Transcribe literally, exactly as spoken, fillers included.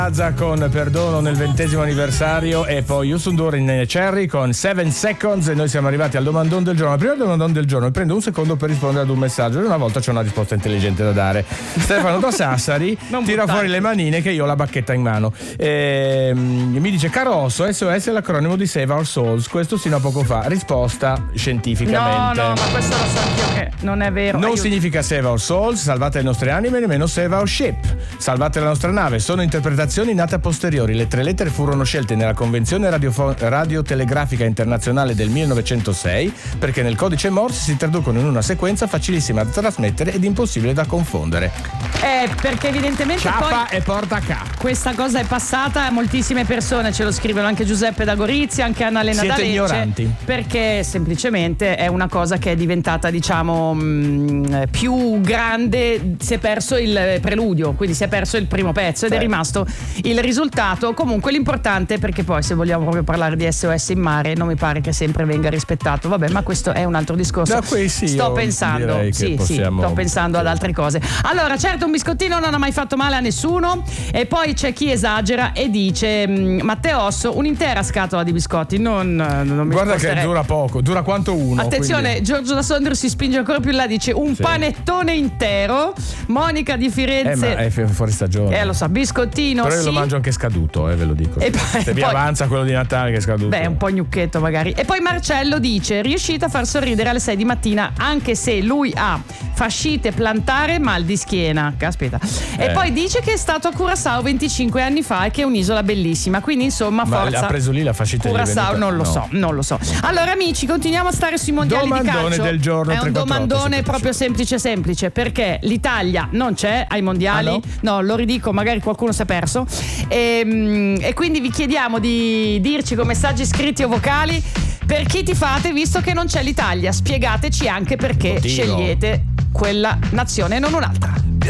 Con Perdono nel ventesimo anniversario e poi Usundur in Cherry con Seven Seconds e noi siamo arrivati al domandone del giorno. Prima del domandone del giorno prendo un secondo per rispondere ad un messaggio e una volta c'è una risposta intelligente da dare. Stefano da Sassari tira fuori le manine che io ho la bacchetta in mano e, mi dice: caro Osso, S O S è l'acronimo di Save Our Souls, questo sino a poco fa. Risposta scientificamente. No, no, ma questo lo so anch'io che non è vero. Non Aiuto. Significa Save Our Souls, salvate le nostre anime, nemmeno Save Our Ship, salvate la nostra nave. Sono interpretazioni nate a posteriori. Le tre lettere furono scelte nella Convenzione radiofo- radiotelegrafica internazionale del millenovecentosei perché nel codice Morse si traducono in una sequenza facilissima da trasmettere ed impossibile da confondere. Eh, perché evidentemente Ciapa poi e porta a ca. questa cosa è passata a moltissime persone, ce lo scrivono anche Giuseppe da Gorizia, anche Anna Lena da Siete Lecce, ignoranti. perché semplicemente è una cosa che è diventata, diciamo, mh, più grande, si è perso il preludio, quindi si è perso il primo pezzo ed Sì. è rimasto il risultato. Comunque l'importante, perché poi se vogliamo proprio parlare di S O S in mare non mi pare che sempre venga rispettato, vabbè, ma questo è un altro discorso. Da qui sì, sto io pensando direi che sì, possiamo- sì, sto pensando sì. ad altre cose. Allora, certo, un biscottino non ha mai fatto male a nessuno e poi c'è chi esagera e dice: Matteo Osso, un'intera scatola di biscotti non, non mi Guarda che sposterei. dura poco, dura quanto uno. Attenzione, quindi- Giorgio da Sondrio si spinge ancora più in là, dice un Sì. panettone intero. Monica di Eh, Firenze, ma è fu- fuori stagione. eh lo so, biscottino Però io sì. lo mangio anche scaduto, eh, ve lo dico. E poi- Se mi poi- avanza quello di Natale che è scaduto. Beh, un po' gnucchetto magari. E poi Marcello dice: riuscite a far sorridere alle sei di mattina anche se lui ha fascite plantare, mal di schiena. Caspita. E Eh. poi dice che è stato a Curaçao venticinque anni fa e che è un'isola bellissima. Quindi insomma, Ma forza. ha preso lì la fascita di Curaçao, non lo no. so, non lo so. Allora amici, continuiamo a stare sui mondiali Domandone di calcio. del giorno, È un tre quattro otto domandone sette proprio semplice semplice, perché l'Italia non c'è ai mondiali. Ah, no? No, lo ridico, magari qualcuno si è perso. E, e quindi vi chiediamo di dirci con messaggi scritti o vocali per chi tifate, visto che non c'è l'Italia. Spiegateci anche perché Oddio. scegliete quella nazione e non un'altra.